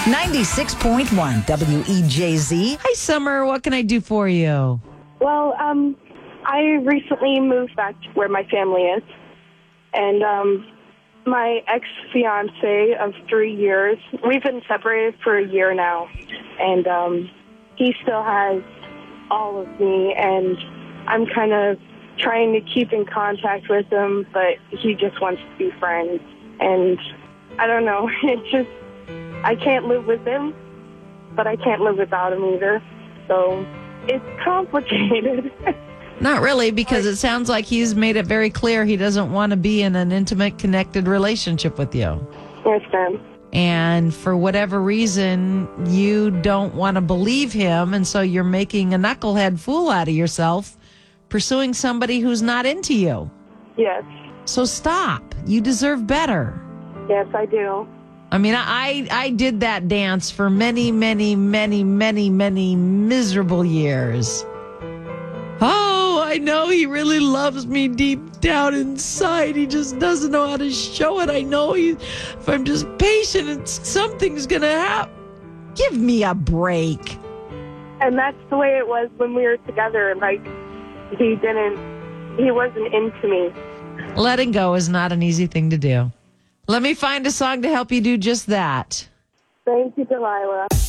96.1 WEJZ. Hi, Summer. What can I do for you? Well, I recently moved back to where my family is, and my ex-fiance of 3 years, we've been separated for a year now, and he still has all of me, and I'm kind of trying to keep in contact with him, but he just wants to be friends, and I don't know, I can't live with him, but I can't live without him either, so it's complicated. Not really, because it sounds like he's made it very clear he doesn't want to be in an intimate, connected relationship with you. Yes, ma'am. And for whatever reason, you don't want to believe him, and so you're making a knucklehead fool out of yourself, pursuing somebody who's not into you. Yes. So stop. You deserve better. Yes, I do. I mean, I did that dance for many, many, many, many, many miserable years. Oh, I know he really loves me deep down inside. He just doesn't know how to show it. I know if I'm just patient, something's going to happen. Give me a break. And that's the way it was when we were together. Like, he wasn't into me. Letting go is not an easy thing to do. Let me find a song to help you do just that. Thank you, Delilah.